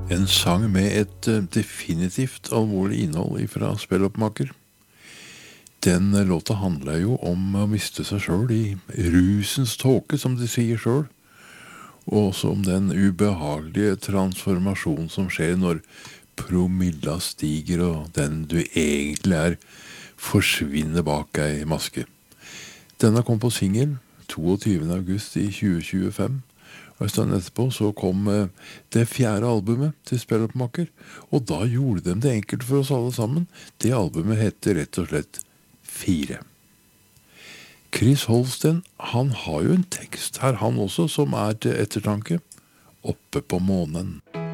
En sang med et definitivt alvorlig innhold fra Spelloppmaker. Den låta handler jo om å miste seg selv i rusens tåke, som de sier selv, og også om den ubehagelige transformasjon som skjer når promilla stiger og den du egentlig er forsvinner bak ei maske. Denne kom på singel 22. august i 2025, og en stund etterpå så kom det 4. albumet til Spelloppmaker, og da gjorde de det enkelt for oss alle sammen. Det albumet heter rett og slett 4. Chris Holsten, han har jo en tekst her han også, som er til ettertanke. Oppe på månen.